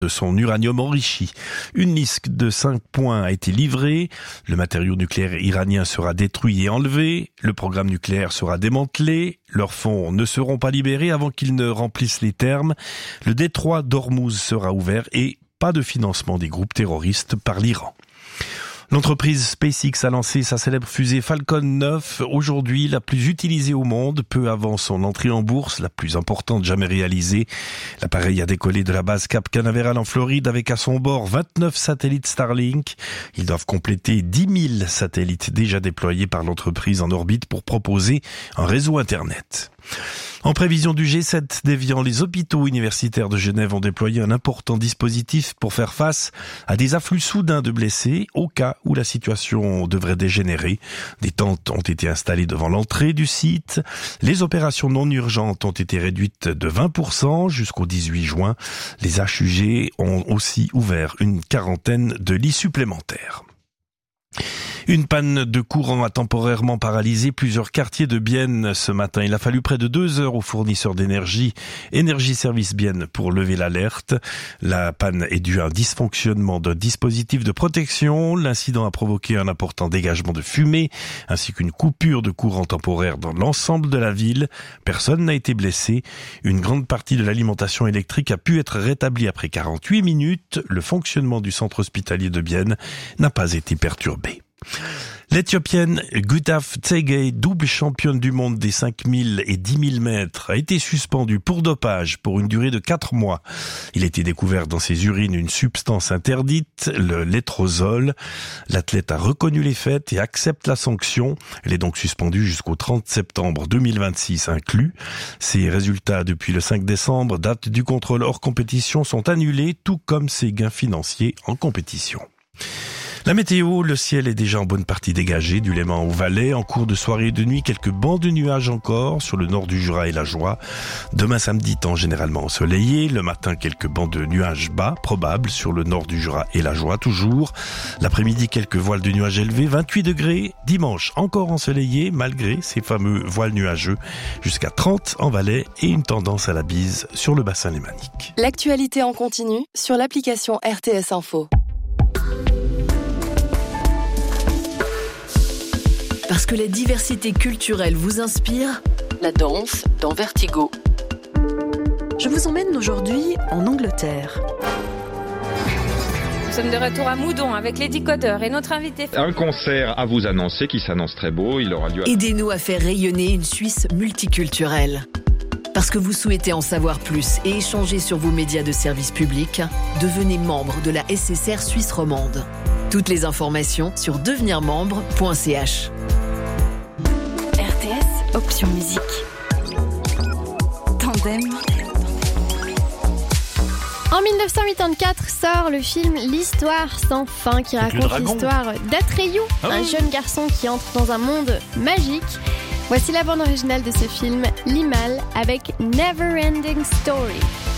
de son uranium enrichi. Une liste de 5 points a été livrée. Le matériau nucléaire iranien sera détruit et enlevé. Le programme nucléaire sera démantelé. Leurs fonds ne seront pas libérés avant qu'ils ne remplissent les termes. Le détroit d'Ormuz sera ouvert et pas de financement des groupes terroristes par l'Iran. L'entreprise SpaceX a lancé sa célèbre fusée Falcon 9, aujourd'hui la plus utilisée au monde, peu avant son entrée en bourse, la plus importante jamais réalisée. L'appareil a décollé de la base Cap Canaveral en Floride avec à son bord 29 satellites Starlink. Ils doivent compléter 10 000 satellites déjà déployés par l'entreprise en orbite pour proposer un réseau Internet. En prévision du G7 d'Évian, les hôpitaux universitaires de Genève ont déployé un important dispositif pour faire face à des afflux soudains de blessés au cas où la situation devrait dégénérer. Des tentes ont été installées devant l'entrée du site. Les opérations non urgentes ont été réduites de 20% jusqu'au 18 juin. Les HUG ont aussi ouvert une quarantaine de lits supplémentaires. Une panne de courant a temporairement paralysé plusieurs quartiers de Bienne ce matin. Il a fallu près de 2 heures au fournisseur d'énergie, Énergie Service Bienne, pour lever l'alerte. La panne est due à un dysfonctionnement d'un dispositif de protection. L'incident a provoqué un important dégagement de fumée, ainsi qu'une coupure de courant temporaire dans l'ensemble de la ville. Personne n'a été blessé. Une grande partie de l'alimentation électrique a pu être rétablie après 48 minutes. Le fonctionnement du centre hospitalier de Bienne n'a pas été perturbé. L'Éthiopienne Gutaf Tsegay, double championne du monde des 5000 et 10 000 mètres, a été suspendue pour dopage pour une durée de 4 mois. Il a été découvert dans ses urines une substance interdite, le létrozole. L'athlète a reconnu les faits et accepte la sanction. Elle est donc suspendue jusqu'au 30 septembre 2026 inclus. Ses résultats depuis le 5 décembre, date du contrôle hors compétition, sont annulés, tout comme ses gains financiers en compétition. La météo, le ciel est déjà en bonne partie dégagé du Léman au Valais. En cours de soirée et de nuit, quelques bancs de nuages encore sur le nord du Jura et la Joie. Demain samedi, temps généralement ensoleillé. Le matin, quelques bancs de nuages bas, probables sur le nord du Jura et la Joie toujours. L'après-midi, quelques voiles de nuages élevés, 28 degrés. Dimanche, encore ensoleillé, malgré ces fameux voiles nuageux, jusqu'à 30 en Valais et une tendance à la bise sur le bassin lémanique. L'actualité en continu sur l'application RTS Info. Parce que la diversité culturelle vous inspire, La danse dans Vertigo. je vous emmène aujourd'hui en Angleterre. Nous sommes de retour à Moudon avec les décodeurs et notre invité. Un concert à vous annoncer qui s'annonce très beau. Il aura lieu. Aidez-nous à faire rayonner une Suisse multiculturelle. Parce que vous souhaitez en savoir plus et échanger sur vos médias de service public, devenez membre de la SSR Suisse romande. Toutes les informations sur devenirmembre.ch. RTS, option musique. Tandem. En 1984 sort le film L'Histoire sans fin qui raconte l'histoire d'Atreyu, un jeune garçon qui entre dans un monde magique. Voici la bande originale de ce film, Limal, avec Never Ending Story.